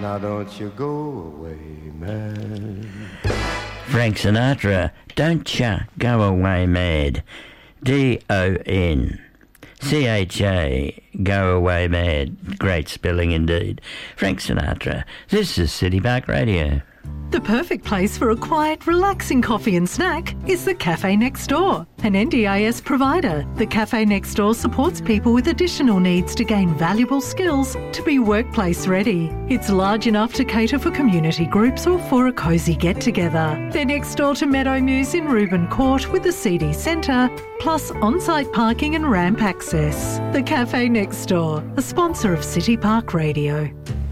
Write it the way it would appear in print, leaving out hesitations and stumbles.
Now don't you go away, man. Frank Sinatra, Don't Ya Go Away Mad. D-O-N-C-H-A, Go Away Mad. Great spelling indeed. Frank Sinatra. This is City Park Radio. The perfect place for a quiet, relaxing coffee and snack is the Cafe Next Door, an NDIS provider. The Cafe Next Door supports people with additional needs to gain valuable skills to be workplace ready. It's large enough to cater for community groups or for a cosy get-together. They're next door to Meadow Muse in Reuben Court with the CD Centre, plus on-site parking and ramp access. The Cafe Next Door, a sponsor of City Park Radio.